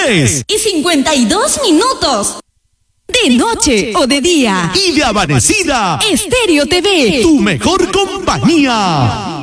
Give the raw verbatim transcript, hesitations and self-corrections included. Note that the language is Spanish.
tres y cincuenta y dos minutos. De noche o de día. Y de amanecida. Estéreo T V. Tu mejor compañía.